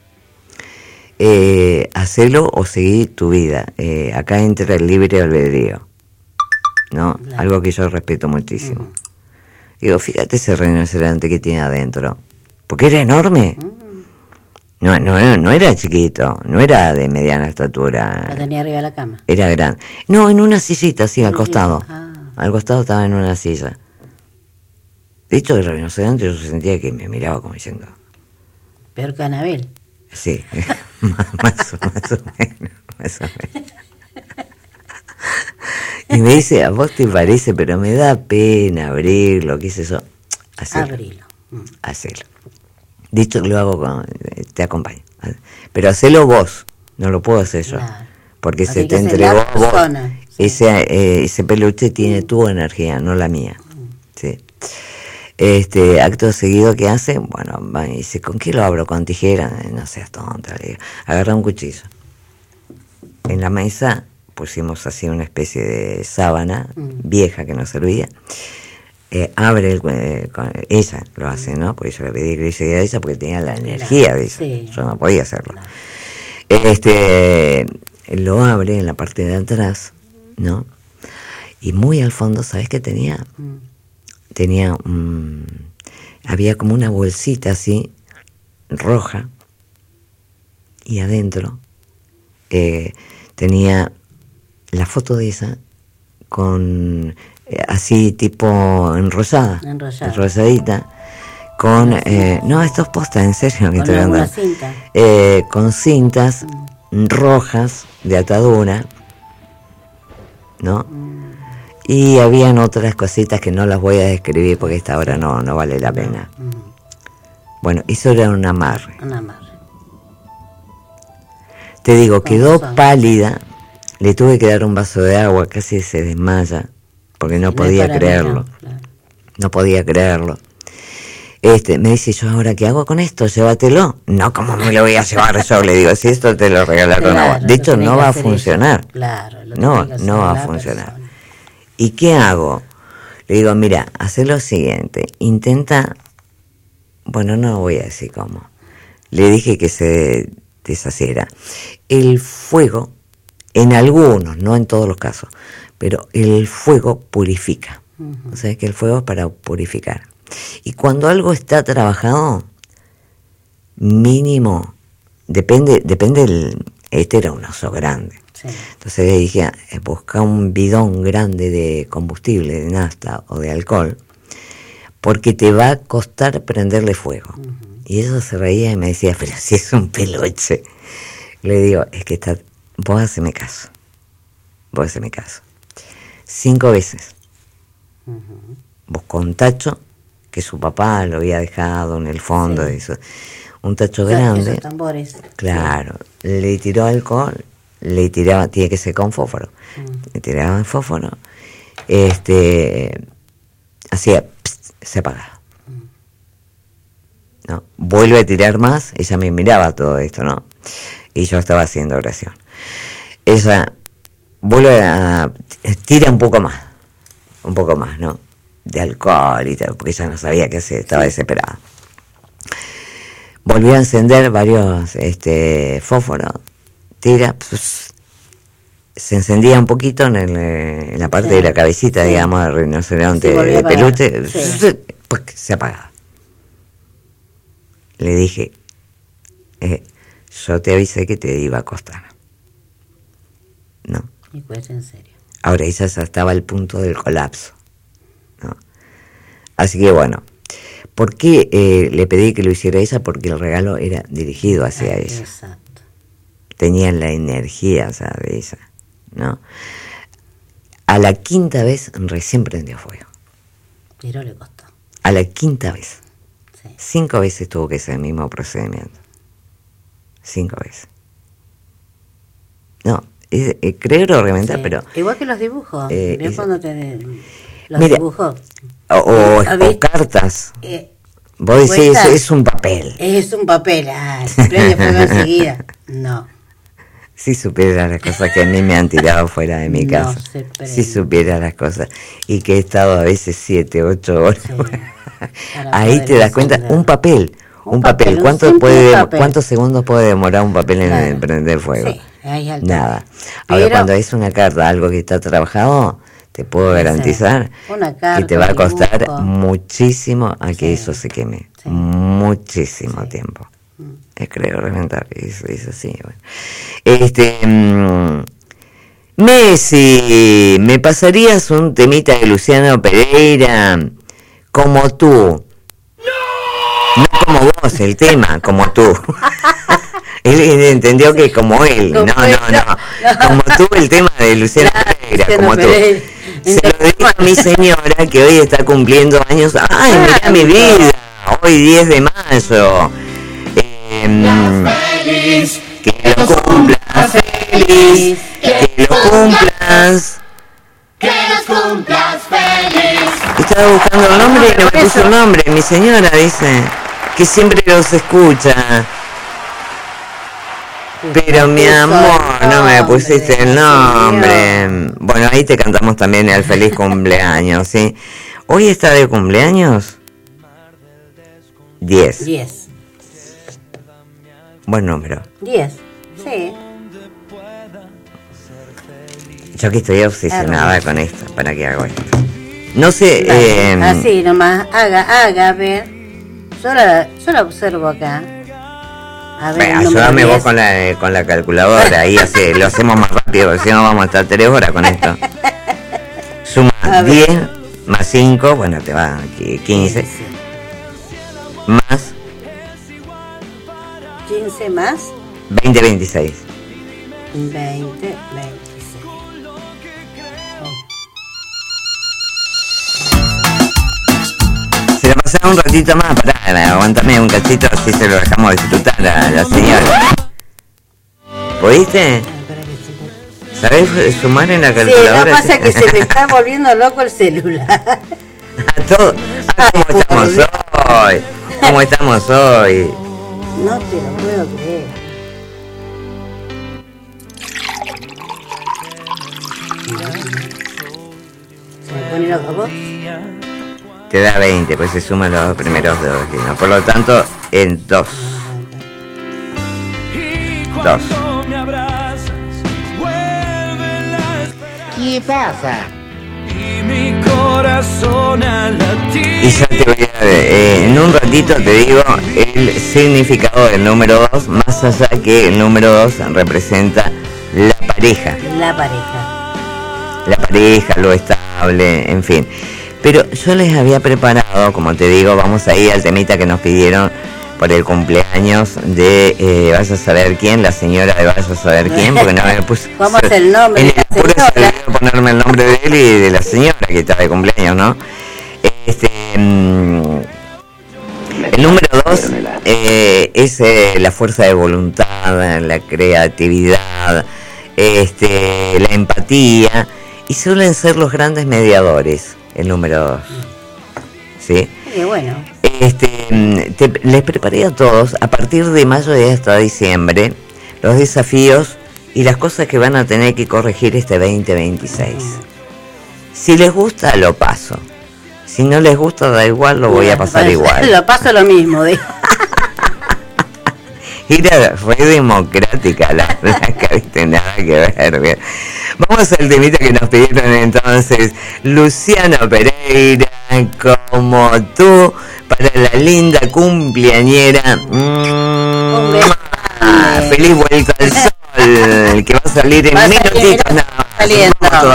S1: Eh, hacelo o seguí tu vida. Eh, acá entra el libre albedrío. ¿No?
S2: Claro.
S1: Algo que yo respeto muchísimo.
S2: Ujú.
S1: Digo, fíjate ese rinoceronte que tiene adentro. Porque era enorme. No, no, no era chiquito, no era de mediana
S2: La
S1: estatura.
S2: tenía arriba de la cama.
S1: Era grande. No, en una sillita, sí, al costado.
S2: Ah.
S1: Al costado estaba en una silla. De hecho, el rinoceronte yo sentía que me miraba como diciendo,
S2: Peor que Anabel.
S1: sí, más, más, o- más o menos, más o menos. Y me dice, a vos te parece, pero me da pena abrirlo, qué sé yo. Hacelo,
S2: Abrilo. Mm.
S1: hacelo. Dicho que lo hago con, te acompaño. Pero hacelo vos, no lo puedo hacer yo.
S2: Claro.
S1: Porque
S2: Así
S1: se
S2: que
S1: te
S2: es
S1: entregó
S2: la
S1: a vos.
S2: persona, sí.
S1: Ese, eh, ese peluche tiene tu energía, no la mía. Sí. Este, acto seguido que hace, bueno, va y dice, ¿con qué lo abro? ¿Con tijera? No seas tonta, le digo. Agarra un cuchillo. En la mesa pusimos así una especie de sábana
S2: Mm.
S1: vieja que nos servía. Eh, abre el, eh, con- ella lo hace, ¿no? Porque yo le pedí que lo hiciera ella porque tenía la energía de ella.
S2: Sí.
S1: Yo no podía hacerlo. Este, lo abre en la parte de atrás, ¿no? Y muy al fondo, ¿sabes qué tenía?
S2: Mm.
S1: Tenía un, había como una bolsita así, roja, y adentro eh, tenía la foto de esa con eh, así tipo enrollada,
S2: Enrollada.
S1: enrolladita, con, eh, no, esto es posta, en serio que
S2: Con
S1: estoy
S2: alguna
S1: hablando.
S2: cinta.
S1: Eh, con cintas rojas de atadura, ¿no? Y habían otras cositas que no las voy a describir porque esta hora no, no vale la pena.
S2: Mm.
S1: Bueno, eso era un amarre.
S2: Una madre.
S1: Te digo,
S2: Con
S1: quedó
S2: razón.
S1: pálida, le tuve que dar un vaso de agua, casi se desmaya, porque no
S2: es
S1: podía
S2: para
S1: creerlo,
S2: mirar, claro.
S1: no podía creerlo. Este, me dice, ¿yo ahora qué hago con esto? Llévatelo. No, ¿cómo me lo voy a llevar yo? Le digo, si esto te lo regalaron a vos.
S2: Claro,
S1: De
S2: lo
S1: hecho,
S2: tenés
S1: no
S2: que
S1: va a
S2: hacer
S1: funcionar.
S2: ella. Claro, lo
S1: No,
S2: tenés que hacer
S1: no va a
S2: la
S1: funcionar.
S2: persona.
S1: ¿Y qué hago? Le digo, mira, haz lo siguiente, intenta, bueno, no voy a decir cómo. Le dije que se deshaciera. El fuego, en algunos, no en todos los casos, pero el fuego purifica.
S2: Ujú.
S1: O sea, que el fuego es para purificar. Y cuando algo está trabajado, mínimo, depende, depende del, este era un oso grande.
S2: Sí.
S1: Entonces le dije, eh, busca un bidón grande de combustible, de nafta o de alcohol, porque te va a costar prenderle fuego.
S2: Ujú.
S1: Y eso se reía y me decía, pero si es un peluche. Le digo, es que está, vos haceme caso, vos haceme caso. Cinco veces
S2: Ujú.
S1: buscó un tacho que su papá lo había dejado en el fondo,
S2: Sí.
S1: de eso, un tacho
S2: O sea,
S1: grande.
S2: esos tambores.
S1: Claro, le tiró alcohol, le tiraba, tiene que ser con fósforo,
S2: Mm.
S1: le tiraba el fósforo, este, hacía, pst, se apagaba. ¿No? Vuelve a tirar más, ella me miraba todo esto, ¿no? Y yo estaba haciendo oración. Ella vuelve a, tira un poco más, un poco más, ¿no? De alcohol y tal, porque ella no sabía qué hacer, estaba desesperada. Volvió a encender varios este, fósforos, tira, pss, se encendía un poquito en, el, en la parte
S2: Sí,
S1: de la cabecita,
S2: sí.
S1: digamos, del rinoceronte
S2: Sí, volvió a
S1: de
S2: apagar,
S1: peluche,
S2: sí.
S1: pues se apagaba. Le dije, eh, yo te avisé que te iba a costar. No.
S2: Y pues en serio.
S1: Ahora ella ya estaba al punto del colapso, ¿no? Así que bueno, ¿por qué eh, le pedí que lo hiciera ella? Porque el regalo era dirigido hacia
S2: Ah,
S1: ella.
S2: Exacto.
S1: Tenía la energía, o sea, de ella, ¿no? A la quinta vez recién prendió fuego.
S2: Pero le costó.
S1: A la quinta vez.
S2: Sí.
S1: Cinco veces tuvo que ser el mismo procedimiento. Cinco veces. No, es, es creer o reventar,
S2: Sí.
S1: pero...
S2: Igual que los dibujos.
S1: Eh,
S2: ¿Vio
S1: es-
S2: cuando te los
S1: Mira,
S2: dibujos?
S1: O, o-
S2: ¿Has
S1: o
S2: visto?
S1: cartas.
S2: Eh,
S1: Vos decís,
S2: cuesta-
S1: es un papel.
S2: es un papel. Ah, se prende fuego enseguida. No.
S1: Si supiera las cosas que a mí me han tirado fuera de mi
S2: No
S1: casa.
S2: se prende.
S1: Si supiera las cosas. Y que he estado a veces siete, ocho horas.
S2: Sí. Para
S1: Ahí
S2: poder
S1: te das cuenta,
S2: encender.
S1: un papel. Un,
S2: Un
S1: papel.
S2: papel, un
S1: ¿Cuánto
S2: simple
S1: puede,
S2: papel.
S1: ¿Cuántos segundos puede demorar un papel en
S2: Claro.
S1: prender fuego?
S2: Sí, ahí al toque.
S1: Nada. Ahora,
S2: Pero-
S1: cuando es una carta, algo que está trabajado, te puedo
S2: Sí.
S1: garantizar
S2: Una carta,
S1: que te va a
S2: un
S1: costar
S2: dibujo.
S1: muchísimo a que
S2: Sí.
S1: eso se queme.
S2: Sí.
S1: Muchísimo
S2: Sí.
S1: tiempo. Es creo reventar, es, es así. Bueno. Este, mm, Messi, ¿me pasarías un temita de Luciano Pereira? Como tú. No como vos, el tema, como tú. Él, él entendió que como él. No, no,
S2: Como él,
S1: no.
S2: no.
S1: Como tú, el tema de Luciano
S2: Claro,
S1: Pereira,
S2: Luciano
S1: como tú.
S2: Pereira.
S1: Se lo digo a mi señora que hoy está cumpliendo años. ¡Ay, mira mi vida! Hoy diez de mayo. Em, que lo cumplas feliz, que lo cumplas.
S5: Que los cumplas feliz.
S1: Estaba buscando el nombre y no me puso el nombre. Mi señora dice que siempre los escucha. Pero mi amor, no me pusiste el nombre.
S2: Señor.
S1: Bueno, ahí te cantamos también el feliz cumpleaños, ¿sí? ¿Hoy está de cumpleaños? diez.
S2: diez.
S1: Buen número.
S2: diez. Sí.
S1: Yo que estoy obsesionada con esto. ¿Para qué hago esto? No sé.
S2: Vale,
S1: eh,
S2: así nomás, haga, haga, a ver. Yo la, yo la observo acá. A ver,
S1: Bueno,
S2: el número
S1: ayúdame vos
S2: diez.
S1: con la, con la calculadora. Ahí así, lo hacemos más rápido, porque si no vamos a estar tres horas con esto. Suma
S2: A ver.
S1: diez más cinco, bueno, te va aquí quince.
S2: Sí.
S1: Más
S2: quince más
S1: veinte, veintiséis.
S2: veinte, veintiséis.
S1: Se la pasaba un ratito más, pará, aguántame un cachito, así se lo dejamos disfrutar a la señora. ¿Pudiste?
S2: Ah, espera que se-
S1: ¿Sabés sumar en la
S2: Sí, lo
S1: calculadora?
S2: que pasa es que se me está volviendo loco el celular.
S1: A todo. Ah, ¿cómo
S2: Ay,
S1: estamos
S2: por Dios.
S1: hoy? ¿Cómo estamos hoy?
S2: No te lo puedo creer. ¿Se me pone loco vos?
S1: Te da veinte, pues se suman los dos primeros dedos. ¿No? Por lo tanto, en dos. Dos.
S4: ¿Qué pasa?
S1: Y ya te voy a... Eh, en un ratito te digo el significado del número dos, más allá que el número dos representa la pareja.
S2: La pareja.
S1: La pareja, lo estable, en fin. Pero yo les había preparado, como te digo, vamos a ir al temita que nos pidieron por el cumpleaños de eh, vaya a saber quién, la señora de vaya a saber quién, porque no me puse...
S2: ¿Cómo es el nombre
S1: En
S2: de
S1: el
S2: la
S1: apuro se
S2: señora?
S1: olvidó ponerme el nombre de él y de la señora que está de cumpleaños, ¿no? Este... mm, el número dos eh, es eh, la fuerza de voluntad, la creatividad, este, la empatía, y suelen ser los grandes mediadores, el número dos. ¿Sí?
S2: Sí, bueno.
S1: Este, te- les preparé a todos, a partir de mayo y hasta diciembre, los desafíos y las cosas que van a tener que corregir este veinte veintiséis. Si les gusta, lo paso. Si no les gusta, da igual, lo voy a pasar
S2: Bueno,
S1: igual.
S2: Lo paso lo mismo, digo.
S1: Era re democrática la placa, viste, nada que ver. Bien. Vamos al temita que nos pidieron entonces, Luciano Pereira, Como Tú, para la linda cumpleañera. Mm,
S2: Un beso.
S1: ah, feliz vuelta al sol, que va a salir en
S2: Va a salir,
S1: minutitos nada más.
S2: saliendo.
S1: Hermoso.